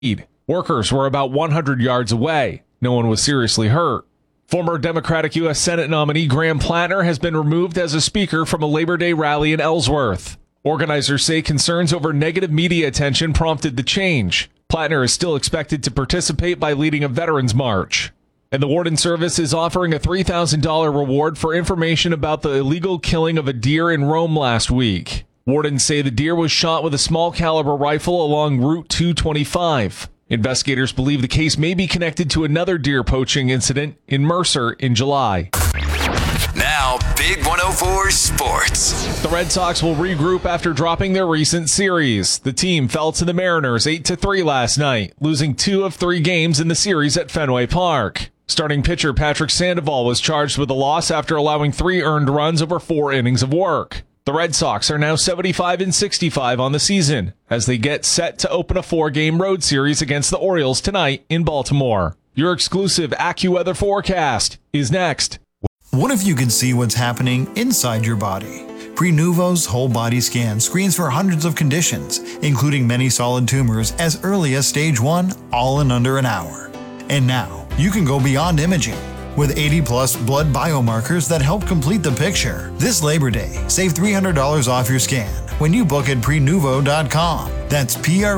Workers were about 100 yards away. No one was seriously hurt. Former Democratic U.S. Senate nominee Graham Plattner has been removed as a speaker from a Labor Day rally in Ellsworth. Organizers say concerns over negative media attention prompted the change. Plattner is still expected to participate by leading a veterans march. And the Warden Service is offering a $3,000 reward for information about the illegal killing of a deer in Rome last week. Wardens say the deer was shot with a small caliber rifle along Route 225. Investigators believe the case may be connected to another deer poaching incident in Mercer in July. Now, Big 104 Sports. The Red Sox will regroup after dropping their recent series. The team fell to the Mariners 8-3 last night, losing 2 of 3 games in the series at Fenway Park. Starting pitcher Patrick Sandoval was charged with a loss after allowing 3 earned runs over 4 innings of work. The Red Sox are now 75-65 on the season as they get set to open a 4-game road series against the Orioles tonight in Baltimore. Your exclusive AccuWeather forecast is next. What if you could see what's happening inside your body? Prenuvo's whole body scan screens for hundreds of conditions, including many solid tumors as early as stage 1, all in under an hour. And now, you can go beyond imaging. With 80-plus blood biomarkers that help complete the picture. This Labor Day, save $300 off your scan when you book at Prenuvo.com. That's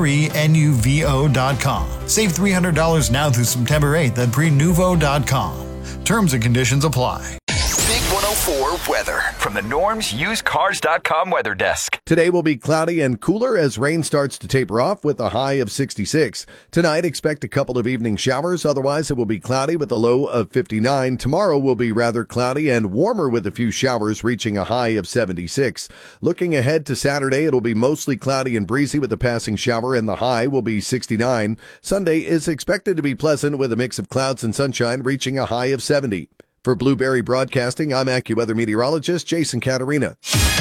Prenuvo.com. Save $300 now through September 8th at Prenuvo.com. Terms and conditions apply. Big 104 weather from the NormsUsedCars.com weather desk. Today will be cloudy and cooler as rain starts to taper off with a high of 66. Tonight, expect a couple of evening showers. Otherwise, it will be cloudy with a low of 59. Tomorrow will be rather cloudy and warmer with a few showers reaching a high of 76. Looking ahead to Saturday, it'll be mostly cloudy and breezy with a passing shower and the high will be 69. Sunday is expected to be pleasant with a mix of clouds and sunshine reaching a high of 70. For Blueberry Broadcasting, I'm AccuWeather meteorologist Jason Caterina.